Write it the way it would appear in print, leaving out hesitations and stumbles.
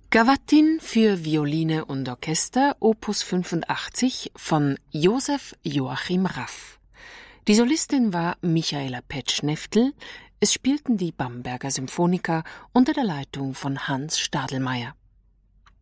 Gavotte für Violine und Orchester, Opus 85 von Josef Joachim Raff. Die Solistin war Michaela Petschneftel. Es spielten die Bamberger Symphoniker unter der Leitung von Hans Stadelmeier.